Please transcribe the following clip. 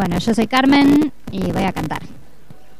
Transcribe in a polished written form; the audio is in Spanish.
Bueno, yo soy Carmen y voy a cantar.